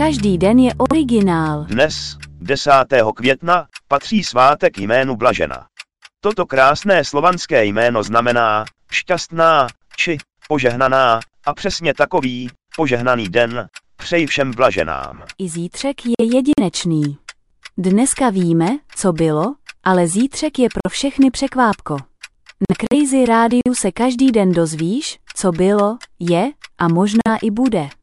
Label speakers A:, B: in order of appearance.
A: Každý den je originál.
B: Dnes, 10. května, patří svátek jménu Blažena. Toto krásné slovanské jméno znamená šťastná či požehnaná a přesně takový požehnaný den přeji všem Blaženám.
A: I zítřek je jedinečný. Dneska víme, co bylo, ale zítřek je pro všechny překvápko. Na Crazy Rádiu se každý den dozvíš, co bylo, je a možná i bude.